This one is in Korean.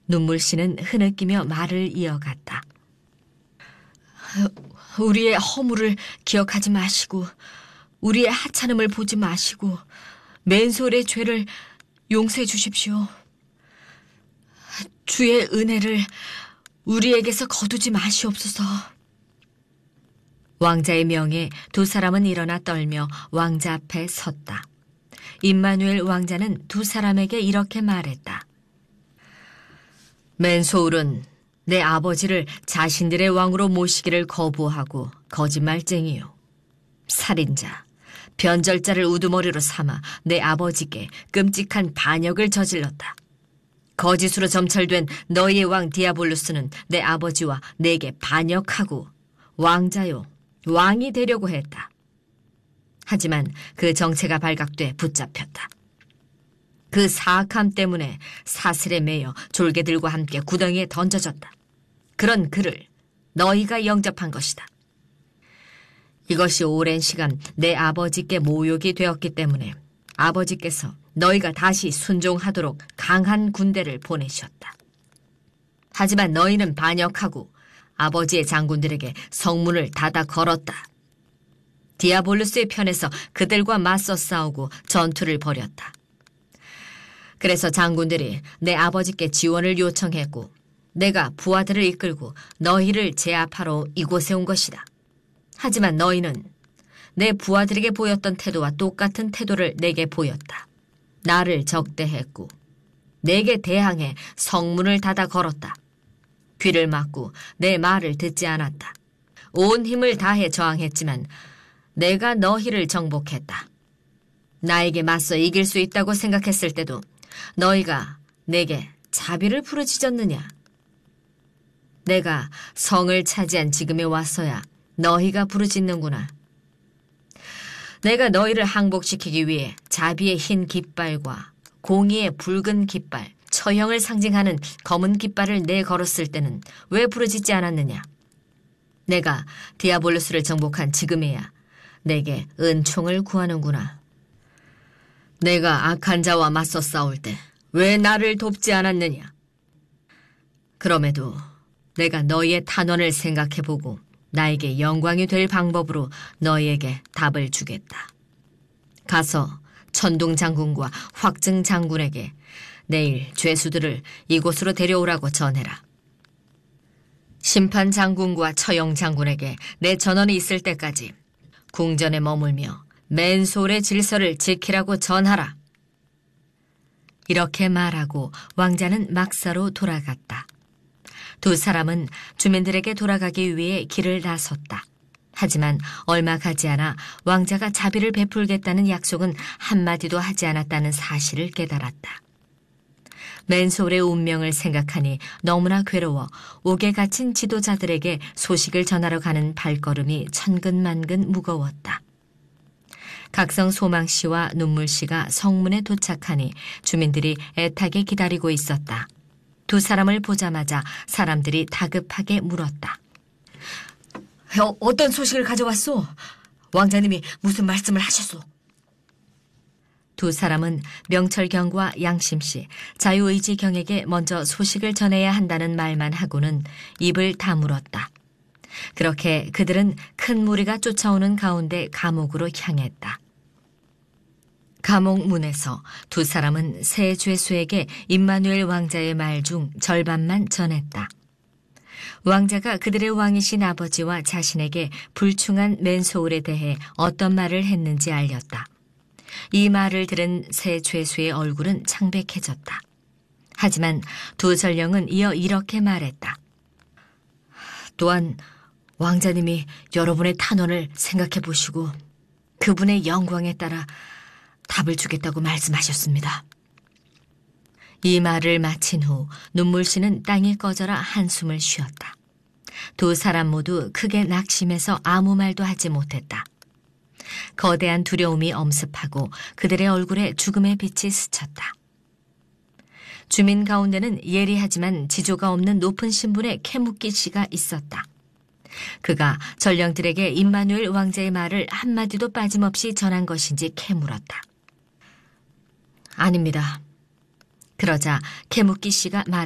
눈물씨는 흐느끼며 말을 이어갔다. 우리의 허물을 기억하지 마시고 우리의 하찮음을 보지 마시고 맨솔의 죄를 용서해 주십시오. 주의 은혜를 우리에게서 거두지 마시옵소서. 왕자의 명에 두 사람은 일어나 떨며 왕자 앞에 섰다. 임마누엘 왕자는 두 사람에게 이렇게 말했다. 맨소울은 내 아버지를 자신들의 왕으로 모시기를 거부하고 거짓말쟁이요, 살인자, 변절자를 우두머리로 삼아 내 아버지께 끔찍한 반역을 저질렀다. 거짓으로 점철된 너희의 왕 디아볼루스는 내 아버지와 내게 반역하고 왕자요, 왕이 되려고 했다. 하지만 그 정체가 발각돼 붙잡혔다. 그 사악함 때문에 사슬에 매여 졸개들과 함께 구덩이에 던져졌다. 그런 그를 너희가 영접한 것이다. 이것이 오랜 시간 내 아버지께 모욕이 되었기 때문에 아버지께서 너희가 다시 순종하도록 강한 군대를 보내셨다. 하지만 너희는 반역하고 아버지의 장군들에게 성문을 닫아 걸었다. 디아볼루스의 편에서 그들과 맞서 싸우고 전투를 벌였다. 그래서 장군들이 내 아버지께 지원을 요청했고 내가 부하들을 이끌고 너희를 제압하러 이곳에 온 것이다. 하지만 너희는 내 부하들에게 보였던 태도와 똑같은 태도를 내게 보였다. 나를 적대했고 내게 대항해 성문을 닫아 걸었다. 귀를 막고 내 말을 듣지 않았다. 온 힘을 다해 저항했지만 내가 너희를 정복했다. 나에게 맞서 이길 수 있다고 생각했을 때도 너희가 내게 자비를 부르짖었느냐? 내가 성을 차지한 지금에 와서야 너희가 부르짖는구나. 내가 너희를 항복시키기 위해 자비의 흰 깃발과 공의의 붉은 깃발, 처형을 상징하는 검은 깃발을 내걸었을 때는 왜 부르짖지 않았느냐? 내가 디아볼루스를 정복한 지금에야 내게 은총을 구하는구나. 내가 악한 자와 맞서 싸울 때 왜 나를 돕지 않았느냐? 그럼에도 내가 너희의 탄원을 생각해보고 나에게 영광이 될 방법으로 너희에게 답을 주겠다. 가서 천둥 장군과 확증 장군에게 내일 죄수들을 이곳으로 데려오라고 전해라. 심판 장군과 처형 장군에게 내 전원이 있을 때까지 궁전에 머물며 맨솔의 질서를 지키라고 전하라. 이렇게 말하고 왕자는 막사로 돌아갔다. 두 사람은 주민들에게 돌아가기 위해 길을 나섰다. 하지만 얼마 가지 않아 왕자가 자비를 베풀겠다는 약속은 한마디도 하지 않았다는 사실을 깨달았다. 맨솔의 운명을 생각하니 너무나 괴로워 옥에 갇힌 지도자들에게 소식을 전하러 가는 발걸음이 천근만근 무거웠다. 각성 소망씨와 눈물씨가 성문에 도착하니 주민들이 애타게 기다리고 있었다. 두 사람을 보자마자 사람들이 다급하게 물었다. 어떤 소식을 가져왔소? 왕자님이 무슨 말씀을 하셨소? 두 사람은 명철경과 양심씨, 자유의지경에게 먼저 소식을 전해야 한다는 말만 하고는 입을 다물었다. 그렇게 그들은 큰 무리가 쫓아오는 가운데 감옥으로 향했다. 감옥 문에서 두 사람은 새 죄수에게 임마누엘 왕자의 말 중 절반만 전했다. 왕자가 그들의 왕이신 아버지와 자신에게 불충한 맨소울에 대해 어떤 말을 했는지 알렸다. 이 말을 들은 새 죄수의 얼굴은 창백해졌다. 하지만 두 전령은 이어 이렇게 말했다. 또한 왕자님이 여러분의 탄원을 생각해 보시고 그분의 영광에 따라 답을 주겠다고 말씀하셨습니다. 이 말을 마친 후 눈물씨는 땅이 꺼져라 한숨을 쉬었다. 두 사람 모두 크게 낙심해서 아무 말도 하지 못했다. 거대한 두려움이 엄습하고 그들의 얼굴에 죽음의 빛이 스쳤다. 주민 가운데는 예리하지만 지조가 없는 높은 신분의 캐묻기 씨가 있었다. 그가 전령들에게 임마누엘 왕자의 말을 한마디도 빠짐없이 전한 것인지 캐물었다. 아닙니다. 그러자 캐묻기 씨가 말했다.